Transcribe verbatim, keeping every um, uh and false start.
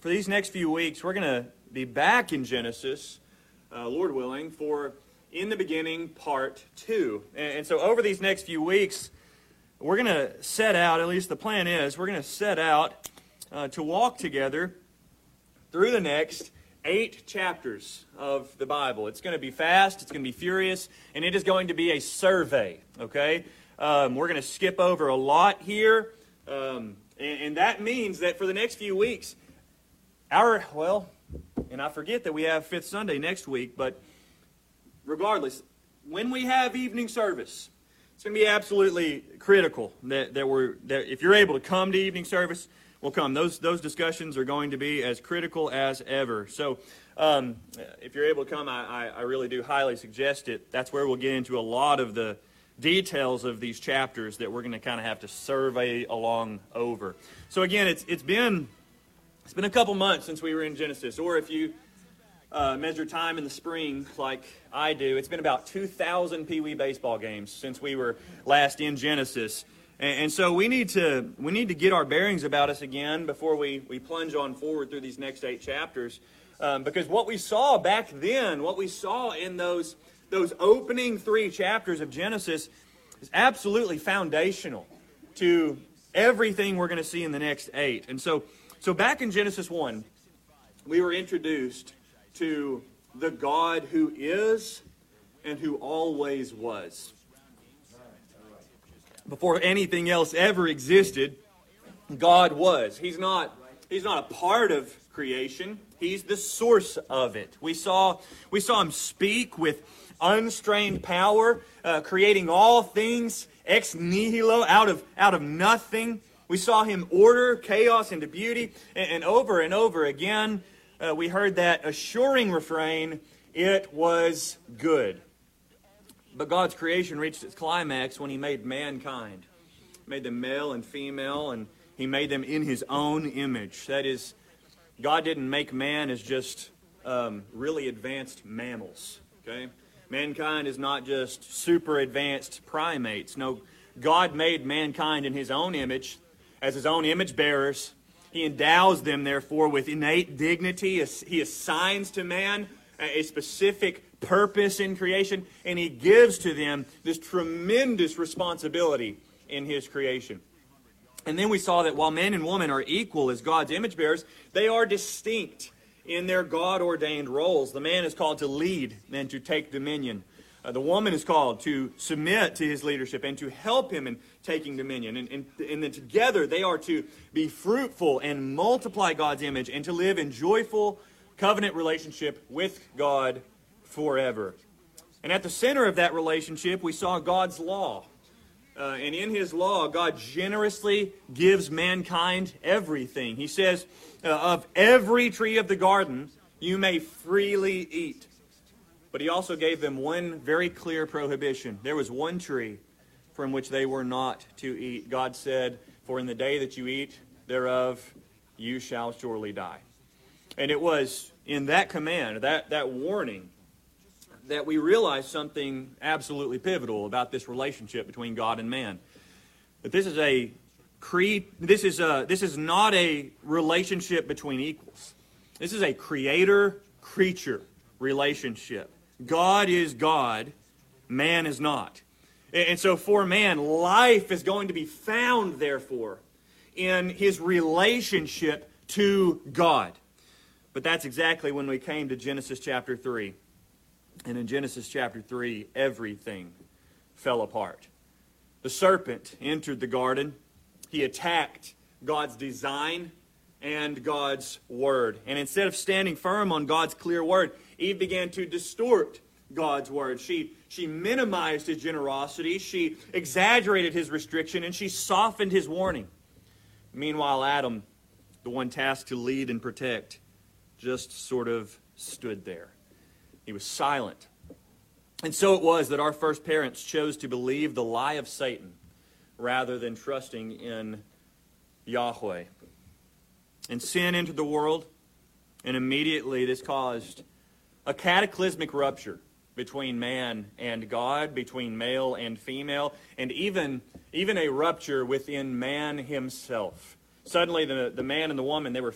for these next few weeks, we're going to be back in Genesis, uh, Lord willing, for In the Beginning, Part two. And, and so over these next few weeks, we're going to set out, at least the plan is, we're going to set out uh, to walk together through the next eight chapters of the Bible. It's going to be fast, it's going to be furious, and it is going to be a survey, okay? Um, we're going to skip over a lot here, um, and, and that means that for the next few weeks, our, well, and I forget that we have Fifth Sunday next week, but regardless, when we have evening service, it's going to be absolutely critical that, that we're that if you're able to come to evening service, we'll come. Those those discussions are going to be as critical as ever. So um, if you're able to come, I, I really do highly suggest it. That's where we'll get into a lot of the details of these chapters that we're going to kind of have to survey along over. So again, it's it's been it's been a couple months since we were in Genesis, or if you Uh, measure time in the spring like I do, it's been about two thousand Pee Wee baseball games since we were last in Genesis. And, and so we need to we need to get our bearings about us again before we, we plunge on forward through these next eight chapters. Um, because what we saw back then, what we saw in those, those opening three chapters of Genesis is absolutely foundational to everything we're going to see in the next eight. And so, so back in Genesis one, we were introduced to the God who is and who always was. Before anything else ever existed, God was. He's not, he's not a part of creation. He's the source of it. We saw, we saw Him speak with unstrained power, uh, creating all things ex nihilo, out of, out of nothing. We saw Him order chaos into beauty, and, and over and over again, Uh, we heard that assuring refrain, it was good. But God's creation reached its climax when He made mankind. He made them male and female, and He made them in His own image. That is, God didn't make man as just um, really advanced mammals. Okay, mankind is not just super advanced primates. No, God made mankind in His own image, as His own image bearers. He endows them, therefore, with innate dignity. He assigns to man a specific purpose in creation, and He gives to them this tremendous responsibility in His creation. And then we saw that while man and woman are equal as God's image bearers, they are distinct in their God-ordained roles. The man is called to lead and to take dominion. Uh, the woman is called to submit to His leadership and to help Him in taking dominion. And, and, and then together they are to be fruitful and multiply God's image and to live in joyful covenant relationship with God forever. And at the center of that relationship, we saw God's law. Uh, and in His law, God generously gives mankind everything. He says, uh, of every tree of the garden you may freely eat. But He also gave them one very clear prohibition. There was one tree from which they were not to eat. God said, for in the day that you eat thereof, you shall surely die. And it was in that command, that, that warning, that we realized something absolutely pivotal about this relationship between God and man. That this is a cre- this is a, this is not a relationship between equals. This is a creator-creature relationship. God is God, man is not. And so for man, life is going to be found, therefore, in his relationship to God. But that's exactly when we came to Genesis chapter three. And in Genesis chapter three, everything fell apart. The serpent entered the garden. He attacked God's design and God's word. And instead of standing firm on God's clear word, Eve began to distort God's word. She, she minimized His generosity. She exaggerated His restriction, and she softened His warning. Meanwhile, Adam, the one tasked to lead and protect, just sort of stood there. He was silent. And so it was that our first parents chose to believe the lie of Satan rather than trusting in Yahweh. And sin entered the world, and immediately this caused a cataclysmic rupture between man and God, between male and female, and even, even a rupture within man himself. Suddenly the, the man and the woman, they were